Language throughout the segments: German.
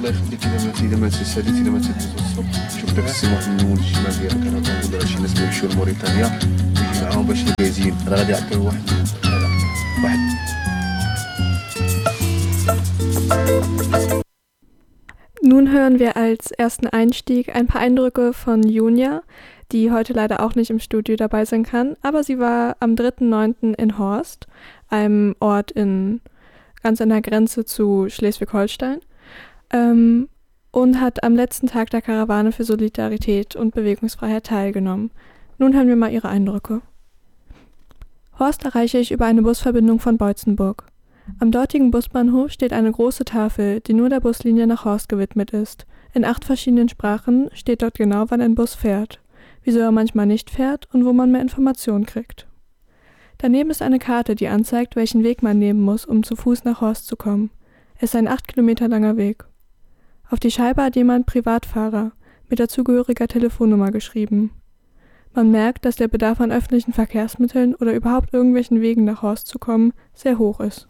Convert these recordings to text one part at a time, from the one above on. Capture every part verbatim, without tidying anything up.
الله يخليك اذا ما اذا ما تساليت اذا ما تدوز الصبح شوف داك السي محمود الشمال ديال الكرفان ولا شي ناس يمشيو لموريتانيا يجي معاهم باش الجايزين راه غادي يعطيو واحد واحد. Nun hören wir als ersten Einstieg ein paar Eindrücke von Junia, die heute leider auch nicht im Studio dabei sein kann, aber sie war am dritten neunten in Horst, einem Ort in, ganz an der Grenze zu Schleswig-Holstein, ähm, und hat am letzten Tag der Karawane für Solidarität und Bewegungsfreiheit teilgenommen. Nun hören wir mal ihre Eindrücke. Horst erreiche ich über eine Busverbindung von Beutzenburg. Am dortigen Busbahnhof steht eine große Tafel, die nur der Buslinie nach Horst gewidmet ist. In acht verschiedenen Sprachen steht dort genau, wann ein Bus fährt, wieso er manchmal nicht fährt und wo man mehr Informationen kriegt. Daneben ist eine Karte, die anzeigt, welchen Weg man nehmen muss, um zu Fuß nach Horst zu kommen. Es ist ein acht Kilometer langer Weg. Auf die Scheibe hat jemand Privatfahrer mit dazugehöriger Telefonnummer geschrieben. Man merkt, dass der Bedarf an öffentlichen Verkehrsmitteln oder überhaupt irgendwelchen Wegen nach Horst zu kommen sehr hoch ist.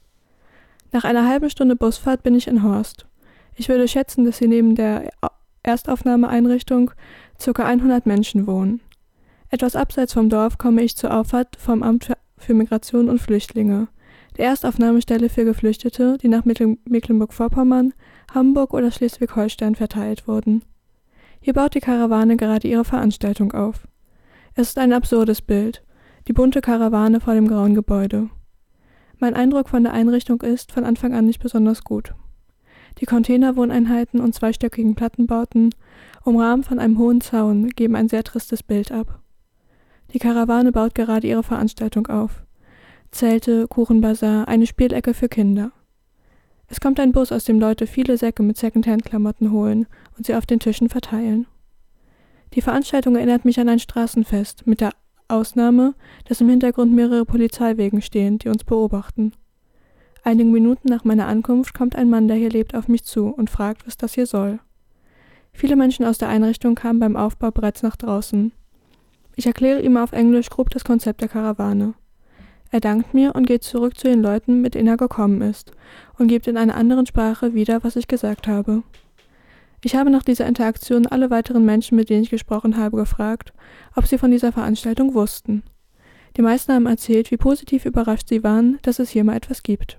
Nach einer halben Stunde Busfahrt bin ich in Horst. Ich würde schätzen, dass hier neben der Erstaufnahmeeinrichtung ca. hundert Menschen wohnen. Etwas abseits vom Dorf komme ich zur Auffahrt vom Amt für Migration und Flüchtlinge, der Erstaufnahmestelle für Geflüchtete, die nach Mecklenburg-Vorpommern, Hamburg oder Schleswig-Holstein verteilt wurden. Hier baut die Karawane gerade ihre Veranstaltung auf. Es ist ein absurdes Bild, die bunte Karawane vor dem grauen Gebäude. Mein Eindruck von der Einrichtung ist von Anfang an nicht besonders gut. Die Containerwohneinheiten und zweistöckigen Plattenbauten, umrahmt von einem hohen Zaun, geben ein sehr tristes Bild ab. Die Karawane baut gerade ihre Veranstaltung auf. Zelte, Kuchenbazar, eine Spielecke für Kinder. Es kommt ein Bus, aus dem Leute viele Säcke mit Secondhand-Klamotten holen und sie auf den Tischen verteilen. Die Veranstaltung erinnert mich an ein Straßenfest, mit der Ausnahme, dass im Hintergrund mehrere Polizeiwegen stehen, die uns beobachten. Einige Minuten nach meiner Ankunft kommt ein Mann, der hier lebt, auf mich zu und fragt, was das hier soll. Viele Menschen aus der Einrichtung kamen beim Aufbau bereits nach draußen. Ich erkläre ihm auf Englisch grob das Konzept der Karawane. Er dankt mir und geht zurück zu den Leuten, mit denen er gekommen ist, und gibt in einer anderen Sprache wieder, was ich gesagt habe. Ich habe nach dieser Interaktion alle weiteren Menschen, mit denen ich gesprochen habe, gefragt, ob sie von dieser Veranstaltung wussten. Die meisten haben erzählt, wie positiv überrascht sie waren, dass es hier mal etwas gibt.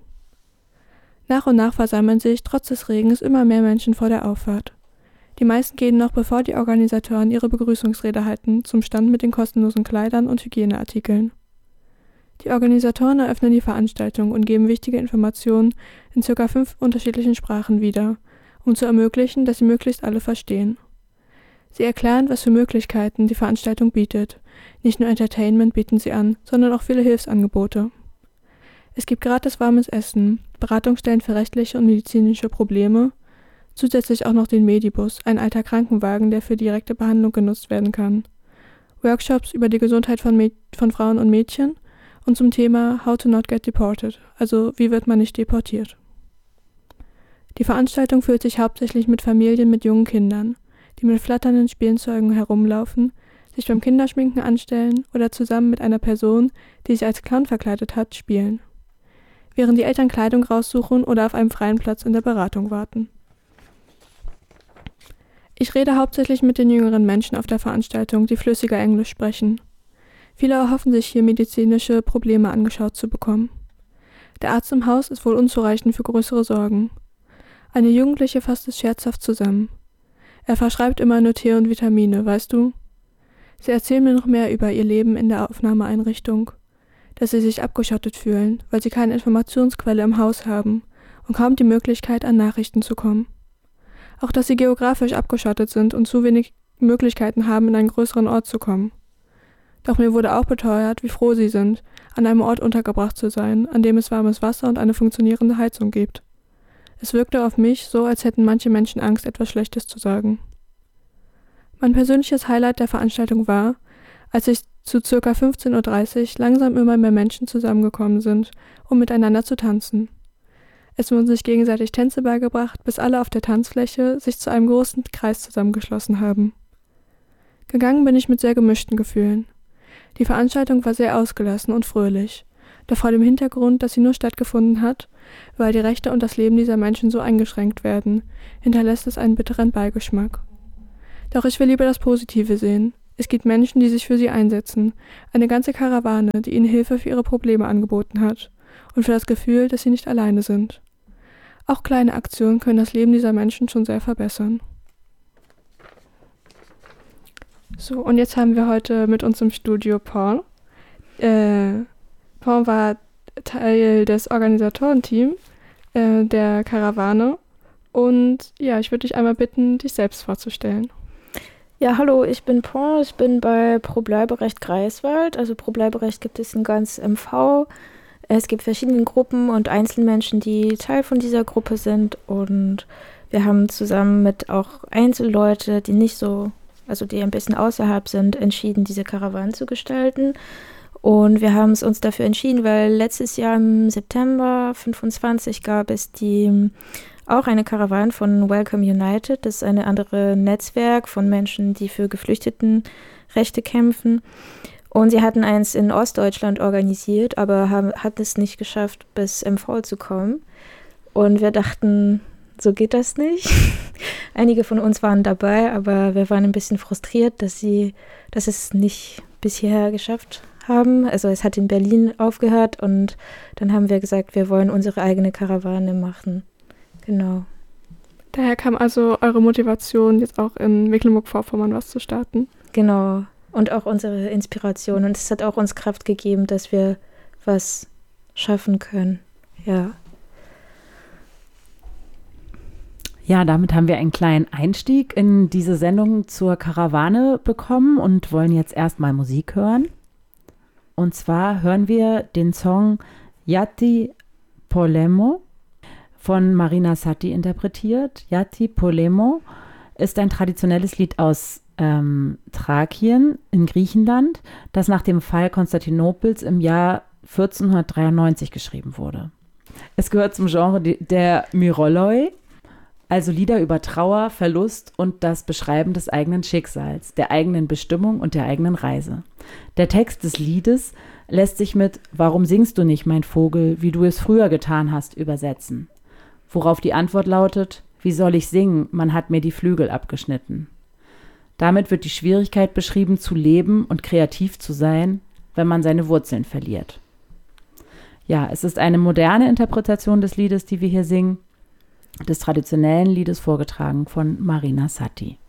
Nach und nach versammeln sich, trotz des Regens, immer mehr Menschen vor der Auffahrt. Die meisten gehen noch, bevor die Organisatoren ihre Begrüßungsrede halten, zum Stand mit den kostenlosen Kleidern und Hygieneartikeln. Die Organisatoren eröffnen die Veranstaltung und geben wichtige Informationen in ca. fünf unterschiedlichen Sprachen wieder, um zu ermöglichen, dass sie möglichst alle verstehen. Sie erklären, was für Möglichkeiten die Veranstaltung bietet. Nicht nur Entertainment bieten sie an, sondern auch viele Hilfsangebote. Es gibt gratis warmes Essen, Beratungsstellen für rechtliche und medizinische Probleme, zusätzlich auch noch den Medibus, ein alter Krankenwagen, der für direkte Behandlung genutzt werden kann, Workshops über die Gesundheit von, Mäd- von Frauen und Mädchen und zum Thema How to not get deported, also wie wird man nicht deportiert. Die Veranstaltung füllt sich hauptsächlich mit Familien mit jungen Kindern, die mit flatternden Spielzeugen herumlaufen, sich beim Kinderschminken anstellen oder zusammen mit einer Person, die sich als Clown verkleidet hat, spielen, während die Eltern Kleidung raussuchen oder auf einem freien Platz in der Beratung warten. Ich rede hauptsächlich mit den jüngeren Menschen auf der Veranstaltung, die flüssiger Englisch sprechen. Viele erhoffen sich hier medizinische Probleme angeschaut zu bekommen. Der Arzt im Haus ist wohl unzureichend für größere Sorgen. Eine Jugendliche fasst es scherzhaft zusammen. Er verschreibt immer nur Tee und Vitamine, weißt du? Sie erzählen mir noch mehr über ihr Leben in der Aufnahmeeinrichtung, dass sie sich abgeschottet fühlen, weil sie keine Informationsquelle im Haus haben und kaum die Möglichkeit, an Nachrichten zu kommen. Auch dass sie geografisch abgeschottet sind und zu wenig Möglichkeiten haben, in einen größeren Ort zu kommen. Doch mir wurde auch beteuert, wie froh sie sind, an einem Ort untergebracht zu sein, an dem es warmes Wasser und eine funktionierende Heizung gibt. Es wirkte auf mich so, als hätten manche Menschen Angst, etwas Schlechtes zu sagen. Mein persönliches Highlight der Veranstaltung war, als ich zu ca. fünfzehn Uhr dreißig langsam immer mehr Menschen zusammengekommen sind, um miteinander zu tanzen. Es wurden sich gegenseitig Tänze beigebracht, bis alle auf der Tanzfläche sich zu einem großen Kreis zusammengeschlossen haben. Gegangen bin ich mit sehr gemischten Gefühlen. Die Veranstaltung war sehr ausgelassen und fröhlich, Doch vor dem Hintergrund, dass sie nur stattgefunden hat, weil die Rechte und das Leben dieser Menschen so eingeschränkt werden, hinterlässt es einen bitteren Beigeschmack. Doch ich will lieber das Positive sehen. Es gibt Menschen, die sich für sie einsetzen, eine ganze Karawane, die ihnen Hilfe für ihre Probleme angeboten hat und für das Gefühl, dass sie nicht alleine sind. Auch kleine Aktionen können das Leben dieser Menschen schon sehr verbessern. So, und jetzt haben wir heute mit uns im Studio Paul. Äh, Paul war Teil des Organisatorenteams äh, der Karawane. Und ja, ich würde dich einmal bitten, dich selbst vorzustellen. Ja, hallo, ich bin Paul, ich bin bei Pro Bleiberecht Greifswald. Also Pro Bleiberecht gibt es in ganz M V. Es gibt verschiedene Gruppen und Einzelmenschen, die Teil von dieser Gruppe sind. Und wir haben zusammen mit auch Einzelleute, die nicht so, also die ein bisschen außerhalb sind, entschieden, diese Karawane zu gestalten. Und wir haben es uns dafür entschieden, weil letztes Jahr im September fünfundzwanzig gab es die auch eine Karawane von Welcome United. Das ist ein anderes Netzwerk von Menschen, die für Geflüchtetenrechte kämpfen. Und sie hatten eins in Ostdeutschland organisiert, aber haben, hat es nicht geschafft, bis M V zu kommen. Und wir dachten, so geht das nicht. Einige von uns waren dabei, aber wir waren ein bisschen frustriert, dass sie, dass es nicht bis hierher geschafft haben. Also es hat in Berlin aufgehört und dann haben wir gesagt, wir wollen unsere eigene Karawane machen. Genau. Daher kam also eure Motivation, jetzt auch in Mecklenburg-Vorpommern was zu starten. Genau. Und auch unsere Inspiration. Und es hat auch uns Kraft gegeben, dass wir was schaffen können. Ja. Ja, damit haben wir einen kleinen Einstieg in diese Sendung zur Karawane bekommen und wollen jetzt erstmal Musik hören. Und zwar hören wir den Song Yati Polemo von Marina Satti interpretiert. Yati Polemo ist ein traditionelles Lied aus ähm, Thrakien in Griechenland, das nach dem Fall Konstantinopels im Jahr vierzehnhundertdreiundneunzig geschrieben wurde. Es gehört zum Genre der Myroloi, also Lieder über Trauer, Verlust und das Beschreiben des eigenen Schicksals, der eigenen Bestimmung und der eigenen Reise. Der Text des Liedes lässt sich mit »Warum singst du nicht, mein Vogel, wie du es früher getan hast« übersetzen. Worauf die Antwort lautet, wie soll ich singen, man hat mir die Flügel abgeschnitten. Damit wird die Schwierigkeit beschrieben, zu leben und kreativ zu sein, wenn man seine Wurzeln verliert. Ja, es ist eine moderne Interpretation des Liedes, die wir hier singen, des traditionellen Liedes vorgetragen von Marina Satti.